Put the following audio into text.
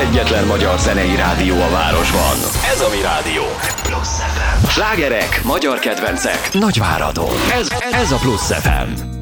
egyetlen magyar zenei rádió a városban. Ez a mi rádió. Plusz FM. Slágerek, magyar kedvencek, Nagyváradon. Ez a Plusz FM.